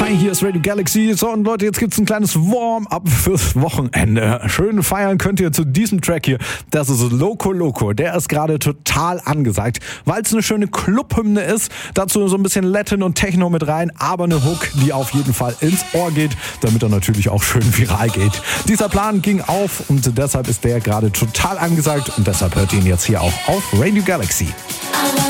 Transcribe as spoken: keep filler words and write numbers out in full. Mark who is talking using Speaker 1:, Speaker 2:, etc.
Speaker 1: Hi, hier ist Radio Galaxy. So, und Leute, jetzt gibt's ein kleines Warm-up fürs Wochenende. Schön feiern könnt ihr zu diesem Track hier. Das ist Loco Loco. Der ist gerade total angesagt, weil es eine schöne Clubhymne ist. Dazu so ein bisschen Latin und Techno mit rein, aber eine Hook, die auf jeden Fall ins Ohr geht, damit er natürlich auch schön viral geht. Dieser Plan ging auf und deshalb ist der gerade total angesagt und deshalb hört ihr ihn jetzt hier auch auf Radio Galaxy.